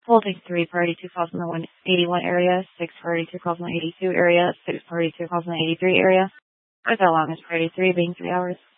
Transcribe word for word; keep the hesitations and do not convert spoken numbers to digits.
Holding three, priority two calls in the one eighty-one area, six, priority two calls in the eighty-two area, six, priority two calls in the eighty-three area, with our longest priority three being three hours.